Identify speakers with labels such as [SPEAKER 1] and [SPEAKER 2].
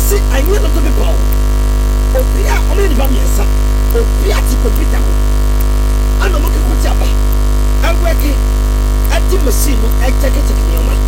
[SPEAKER 1] see I knew not to be born. Opia only the Bamiasa, Opia to computer. I know what you put up. I'm working at the machine, I take it to Yama.